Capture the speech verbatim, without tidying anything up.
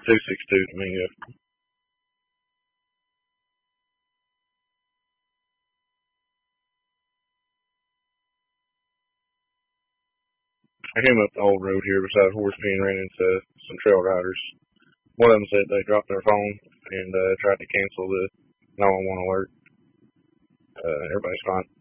two six two Domingo. I came up the old road here beside Horseby and ran into some trail riders. One of them said they dropped their phone and uh, tried to cancel the nine one one alert. Uh, everybody's fine.